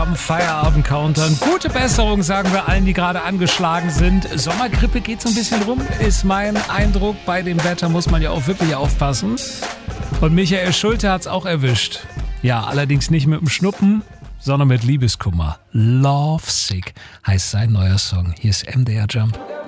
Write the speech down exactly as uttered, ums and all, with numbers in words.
Am Feierabend countern. Gute Besserung, sagen wir allen, die gerade angeschlagen sind. Sommergrippe geht so ein bisschen rum, ist mein Eindruck. Bei dem Wetter muss man ja auch wirklich aufpassen. Und Michael Schulte hat's auch erwischt. Ja, allerdings nicht mit dem Schnuppen, sondern mit Liebeskummer. Love Sick heißt sein neuer Song. Hier ist M D R Jump.